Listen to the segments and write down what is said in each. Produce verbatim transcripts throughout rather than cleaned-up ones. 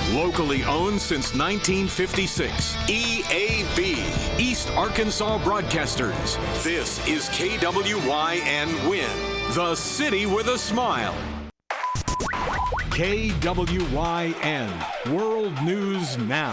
Locally owned since nineteen fifty-six. E A B, East Arkansas Broadcasters. This is K W Y N Win, the city with a smile. K W Y N, World News Now.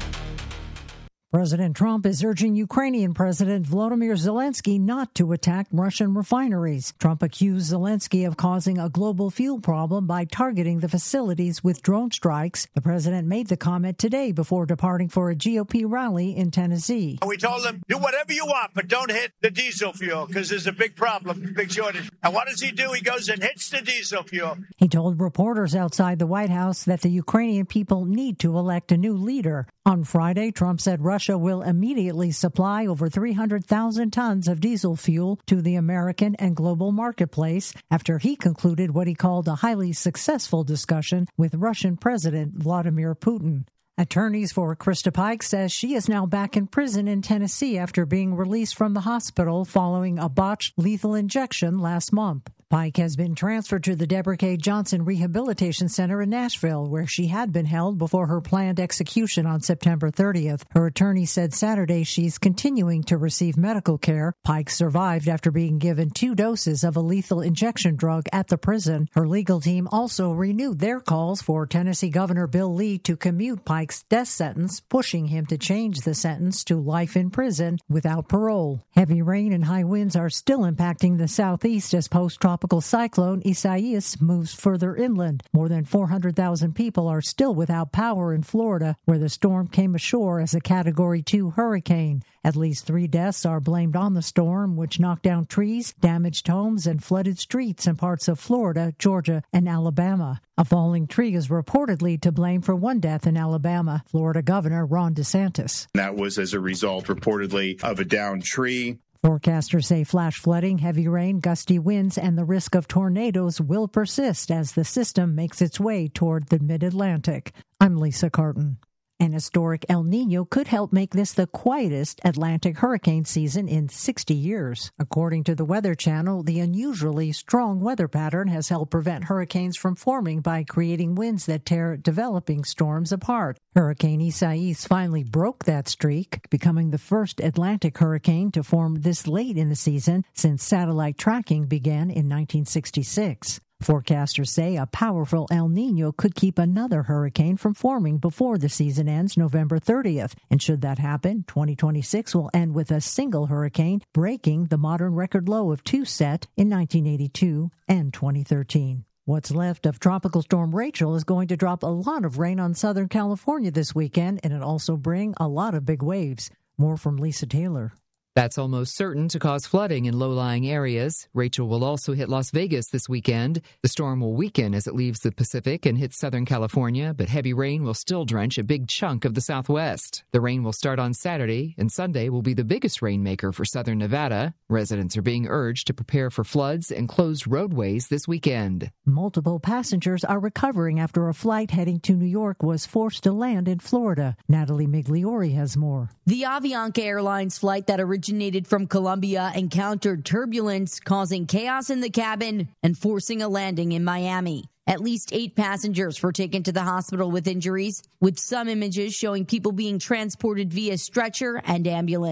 President Trump is urging Ukrainian President Volodymyr Zelensky not to attack Russian refineries. Trump accused Zelensky of causing a global fuel problem by targeting the facilities with drone strikes. The president made the comment today before departing for a G O P rally in Tennessee. We told him, do whatever you want, but don't hit the diesel fuel because there's a big problem, big shortage. And what does he do? He goes and hits the diesel fuel. He told reporters outside the White House that the Ukrainian people need to elect a new leader. On Friday, Trump said Russia will immediately supply over three hundred thousand tons of diesel fuel to the American and global marketplace after he concluded what he called a highly successful discussion with Russian President Vladimir Putin. Attorneys for Krista Pike says she is now back in prison in Tennessee after being released from the hospital following a botched lethal injection last month. Pike has been transferred to the Deborah K. Johnson Rehabilitation Center in Nashville, where she had been held before her planned execution on September thirtieth. Her attorney said Saturday she's continuing to receive medical care. Pike survived after being given two doses of a lethal injection drug at the prison. Her legal team also renewed their calls for Tennessee Governor Bill Lee to commute Pike's death sentence, pushing him to change the sentence to life in prison without parole. Heavy rain and high winds are still impacting the southeast as post-tropical cyclone Isaias moves further inland. More than four hundred thousand people are still without power in Florida, where the storm came ashore as a Category two hurricane. At least three deaths are blamed on the storm, which knocked down trees, damaged homes, and flooded streets in parts of Florida, Georgia, and Alabama. A falling tree is reportedly to blame for one death in Alabama, Florida Governor Ron DeSantis. That was as a result, reportedly, of a downed tree. Forecasters say flash flooding, heavy rain, gusty winds, and the risk of tornadoes will persist as the system makes its way toward the mid-Atlantic. I'm Lisa Carton. An historic El Nino could help make this the quietest Atlantic hurricane season in sixty years. According to the Weather Channel, the unusually strong weather pattern has helped prevent hurricanes from forming by creating winds that tear developing storms apart. Hurricane Isaias finally broke that streak, becoming the first Atlantic hurricane to form this late in the season since satellite tracking began in nineteen sixty-six. Forecasters say a powerful El Nino could keep another hurricane from forming before the season ends November thirtieth. And should that happen, twenty twenty-six will end with a single hurricane breaking the modern record low of two set in nineteen eighty-two and twenty thirteen. What's left of Tropical Storm Rachel is going to drop a lot of rain on Southern California this weekend, and it'll also bring a lot of big waves. More from Lisa Taylor. That's almost certain to cause flooding in low-lying areas. Rachel will also hit Las Vegas this weekend. The storm will weaken as it leaves the Pacific and hits Southern California, but heavy rain will still drench a big chunk of the Southwest. The rain will start on Saturday, and Sunday will be the biggest rainmaker for Southern Nevada. Residents are being urged to prepare for floods and closed roadways this weekend. Multiple passengers are recovering after a flight heading to New York was forced to land in Florida. Natalie Migliori has more. The Avianca Airlines flight that originated originated from Colombia encountered turbulence, causing chaos in the cabin and forcing a landing in Miami. At least eight passengers were taken to the hospital with injuries, with some images showing people being transported via stretcher and ambulance.